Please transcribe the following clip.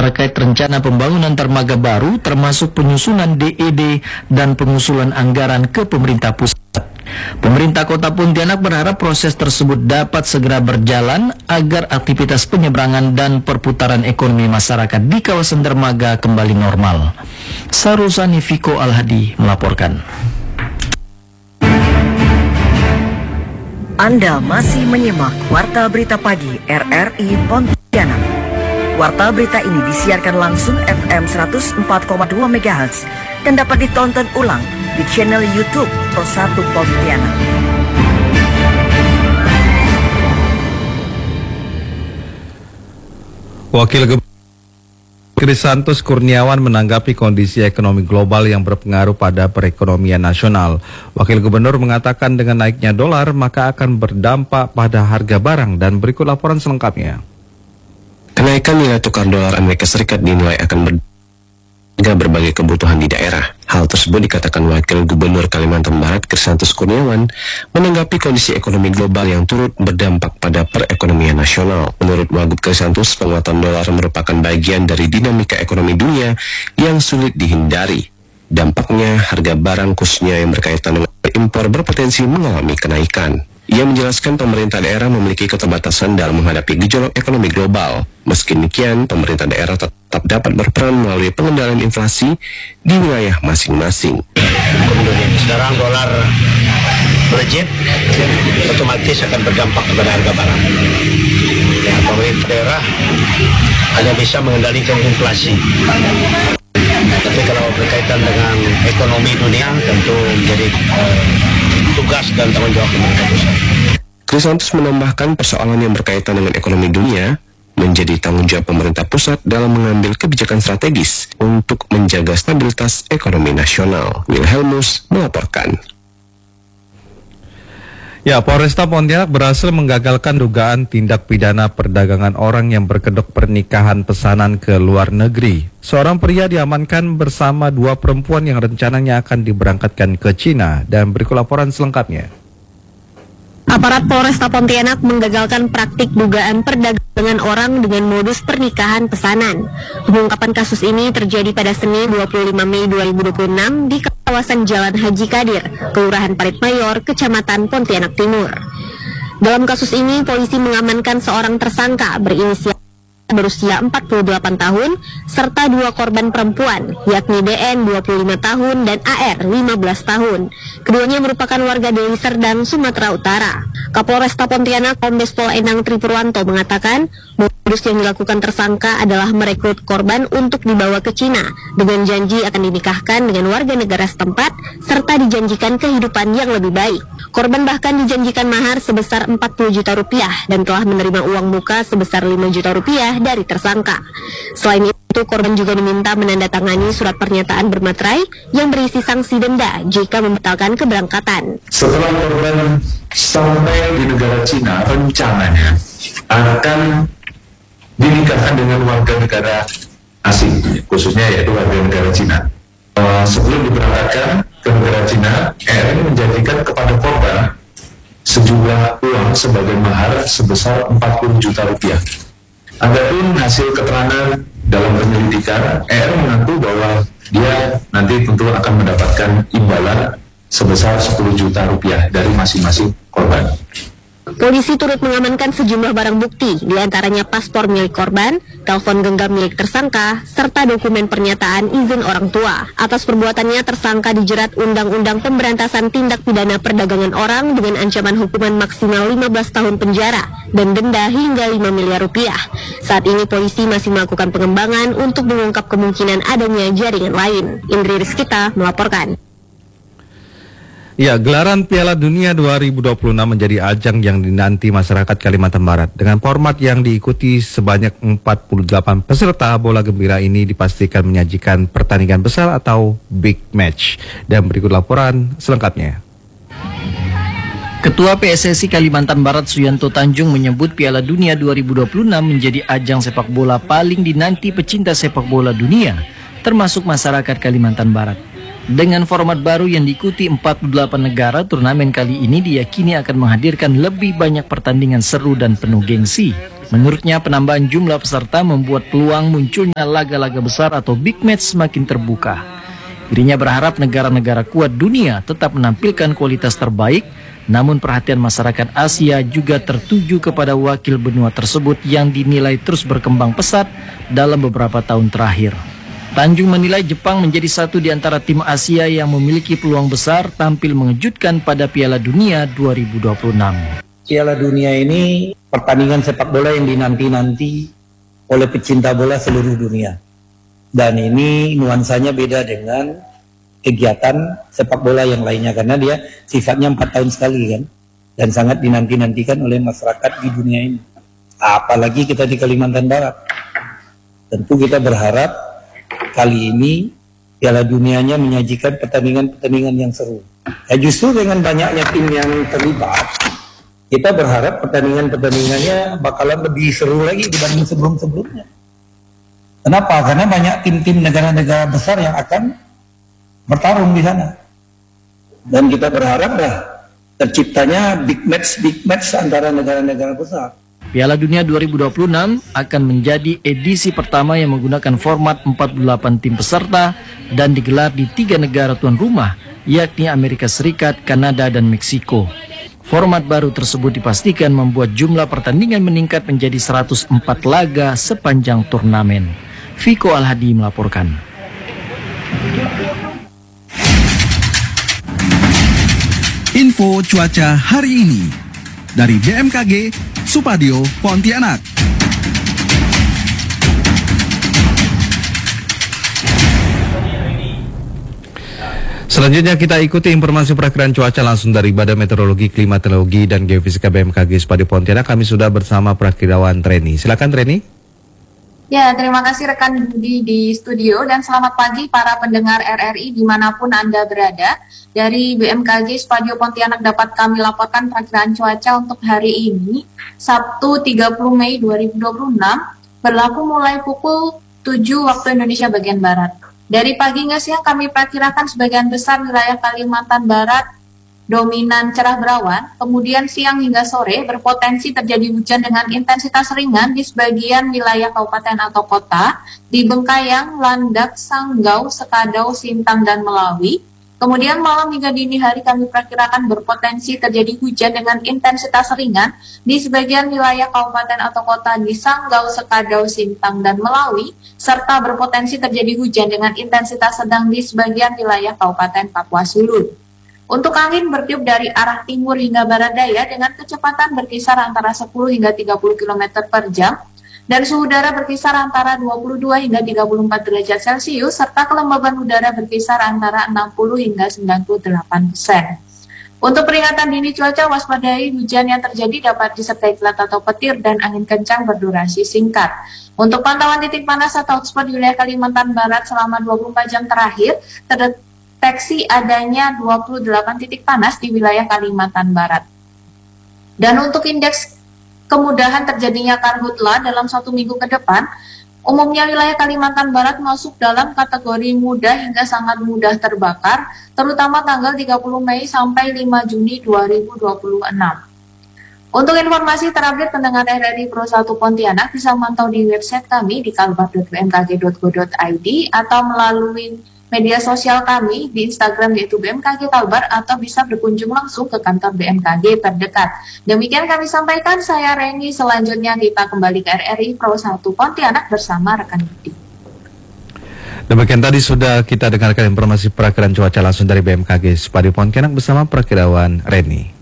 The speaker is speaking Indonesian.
terkait rencana pembangunan dermaga baru termasuk penyusunan DED dan pengusulan anggaran ke pemerintah pusat. Pemerintah Kota Pontianak berharap proses tersebut dapat segera berjalan agar aktivitas penyeberangan dan perputaran ekonomi masyarakat di kawasan dermaga kembali normal. Sarusani Viko Al-Hadi melaporkan. Anda masih menyimak Warta Berita Pagi RRI Pontianak. Warta berita ini disiarkan langsung FM 104,2 MHz dan dapat ditonton ulang di channel YouTube Pro1 Pontianak. Wakil Gubernur Krisantus Kurniawan menanggapi kondisi ekonomi global yang berpengaruh pada perekonomian nasional. Wakil Gubernur mengatakan dengan naiknya dolar maka akan berdampak pada harga barang, dan berikut laporan selengkapnya. Kenaikan nilai tukar dolar Amerika Serikat dinilai akan berdampak berbagai kebutuhan di daerah. Hal tersebut dikatakan Wakil Gubernur Kalimantan Barat Krisantus Kurniawan menanggapi kondisi ekonomi global yang turut berdampak pada perekonomian nasional. Menurut Wagub Krisantus, penguatan dolar merupakan bagian dari dinamika ekonomi dunia yang sulit dihindari. Dampaknya, harga barang khususnya yang berkaitan dengan impor berpotensi mengalami kenaikan. Ia menjelaskan pemerintah daerah memiliki keterbatasan dalam menghadapi gejolak ekonomi global. Meski demikian, pemerintah daerah tetap dapat berperan melalui pengendalian inflasi di wilayah masing-masing. Sekarang dolar melejit, otomatis akan berdampak kepada harga barang. Ya, pemerintah daerah hanya bisa mengendalikan inflasi. Tapi kalau berkaitan dengan ekonomi dunia, tentu menjadi tugas dan tanggung jawab pemerintah pusat. Krisantus menambahkan persoalan yang berkaitan dengan ekonomi dunia menjadi tanggung jawab pemerintah pusat dalam mengambil kebijakan strategis untuk menjaga stabilitas ekonomi nasional. Wilhelmus melaporkan. Ya, Polresta Pontianak berhasil menggagalkan dugaan tindak pidana perdagangan orang yang berkedok pernikahan pesanan ke luar negeri. Seorang pria diamankan bersama dua perempuan yang rencananya akan diberangkatkan ke Cina, dan berikut laporan selengkapnya. Aparat Polresta Pontianak menggagalkan praktik dugaan perdagangan orang dengan modus pernikahan pesanan. Pengungkapan kasus ini terjadi pada Senin 25 Mei 2026 di kawasan Jalan Haji Kadir, Kelurahan Parit Mayor, Kecamatan Pontianak Timur. Dalam kasus ini, polisi mengamankan seorang tersangka berinisial berusia 48 tahun, serta dua korban perempuan, yakni DN 25 tahun dan AR 15 tahun. Keduanya merupakan warga Deli Serdang, Sumatera Utara. Kapolresta Pontianak Kombes Pol Enang Tripurwanto mengatakan, modus yang dilakukan tersangka adalah merekrut korban untuk dibawa ke Cina dengan janji akan dinikahkan dengan warga negara setempat, serta dijanjikan kehidupan yang lebih baik. Korban bahkan dijanjikan mahar sebesar 40 juta rupiah dan telah menerima uang muka sebesar 5 juta rupiah dari tersangka. Selain itu, korban juga diminta menandatangani surat pernyataan bermaterai yang berisi sanksi denda jika membatalkan keberangkatan. Setelah korban sampai di negara Cina, rencananya akan dinikahkan dengan warga negara asing, khususnya yaitu warga negara Cina. Sebelum diberangkatkan ke negara Cina, RN menjanjikan kepada korban sejumlah uang sebagai mahar sebesar 40 juta rupiah. Adapun hasil keterangan dalam penyelidikan, mengaku bahwa dia nanti tentu akan mendapatkan imbalan sebesar 10 juta rupiah dari masing-masing korban. Polisi turut mengamankan sejumlah barang bukti, diantaranya paspor milik korban, telepon genggam milik tersangka, serta dokumen pernyataan izin orang tua. Atas perbuatannya, tersangka dijerat Undang-Undang Pemberantasan Tindak Pidana Perdagangan Orang dengan ancaman hukuman maksimal 15 tahun penjara dan denda hingga 5 miliar rupiah. Saat ini polisi masih melakukan pengembangan untuk mengungkap kemungkinan adanya jaringan lain. Indri Rizkita melaporkan. Ya, gelaran Piala Dunia 2026 menjadi ajang yang dinanti masyarakat Kalimantan Barat. Dengan format yang diikuti sebanyak 48 peserta, bola gembira ini dipastikan menyajikan pertandingan besar atau big match. Dan berikut laporan selengkapnya. Ketua PSSI Kalimantan Barat Suyanto Tanjung menyebut Piala Dunia 2026 menjadi ajang sepak bola paling dinanti pecinta sepak bola dunia, termasuk masyarakat Kalimantan Barat. Dengan format baru yang diikuti 48 negara, turnamen kali ini diyakini akan menghadirkan lebih banyak pertandingan seru dan penuh gengsi. Menurutnya, penambahan jumlah peserta membuat peluang munculnya laga-laga besar atau big match semakin terbuka. Dirinya berharap negara-negara kuat dunia tetap menampilkan kualitas terbaik, namun perhatian masyarakat Asia juga tertuju kepada wakil benua tersebut yang dinilai terus berkembang pesat dalam beberapa tahun terakhir. Tanjung menilai Jepang menjadi satu di antara tim Asia yang memiliki peluang besar tampil mengejutkan pada Piala Dunia 2026. Piala Dunia ini pertandingan sepak bola yang dinanti-nanti oleh pecinta bola seluruh dunia. Dan ini nuansanya beda dengan kegiatan sepak bola yang lainnya karena dia sifatnya 4 tahun sekali kan. Dan sangat dinanti-nantikan oleh masyarakat di dunia ini. Apalagi kita di Kalimantan Barat. Tentu kita berharap kali ini Piala Dunianya menyajikan pertandingan-pertandingan yang seru. Justru dengan banyaknya tim yang terlibat, kita berharap pertandingan-pertandingannya bakalan lebih seru lagi dibanding sebelum-sebelumnya. Kenapa? Karena banyak tim-tim negara-negara besar yang akan bertarung di sana. Dan kita berharap terciptanya big match antara negara-negara besar. Piala Dunia 2026 akan menjadi edisi pertama yang menggunakan format 48 tim peserta dan digelar di 3 negara tuan rumah, yakni Amerika Serikat, Kanada, dan Meksiko. Format baru tersebut dipastikan membuat jumlah pertandingan meningkat menjadi 104 laga sepanjang turnamen. Viko Alhadi melaporkan. Info cuaca hari ini dari BMKG Supadio Pontianak. Selanjutnya kita ikuti informasi perakiraan cuaca langsung dari Badan Meteorologi, Klimatologi, dan Geofisika BMKG Supadio Pontianak. Kami sudah bersama perakirawan Treni. Silakan Treni. Ya, terima kasih rekan Budi di studio dan selamat pagi para pendengar RRI dimanapun Anda berada. Dari BMKG Supadio Pontianak dapat kami laporkan perakiraan cuaca untuk hari ini, Sabtu 30 Mei 2026, berlaku mulai pukul 7 waktu Indonesia bagian Barat. Dari pagi hingga siang kami perkirakan sebagian besar wilayah Kalimantan Barat dominan cerah berawan, kemudian siang hingga sore berpotensi terjadi hujan dengan intensitas ringan di sebagian wilayah kabupaten atau kota, di Bengkayang, Landak, Sanggau, Sekadau, Sintang, dan Melawi. Kemudian malam hingga dini hari kami perkirakan berpotensi terjadi hujan dengan intensitas ringan di sebagian wilayah kabupaten atau kota di Sanggau, Sekadau, Sintang, dan Melawi, serta berpotensi terjadi hujan dengan intensitas sedang di sebagian wilayah kabupaten Papua Sulu. Untuk angin bertiup dari arah timur hingga barat daya dengan kecepatan berkisar antara 10 hingga 30 km per jam dan suhu udara berkisar antara 22 hingga 34 derajat Celcius serta kelembaban udara berkisar antara 60 hingga 98%. Untuk peringatan dini cuaca, waspadai hujan yang terjadi dapat disertai kilat atau petir dan angin kencang berdurasi singkat. Untuk pantauan titik panas atau hotspot di wilayah Kalimantan Barat selama 24 jam terakhir, terdeteksi adanya 28 titik panas di wilayah Kalimantan Barat. Dan untuk indeks kemudahan terjadinya karhutla dalam 1 minggu ke depan, umumnya wilayah Kalimantan Barat masuk dalam kategori mudah hingga sangat mudah terbakar, terutama tanggal 30 Mei sampai 5 Juni 2026. Untuk informasi terupdate pendengar RRI Pro 1 Pontianak bisa memantau di website kami di kalbar.bmkg.go.id atau melalui media sosial kami di Instagram yaitu BMKG Kalbar atau bisa berkunjung langsung ke kantor BMKG terdekat. Demikian kami sampaikan, saya Reni. Selanjutnya kita kembali ke RRI Pro 1 Pontianak bersama rekan Budi. Demikian tadi sudah kita dengarkan informasi perakiraan cuaca langsung dari BMKG Supadio Pontianak bersama perakirawan Reni.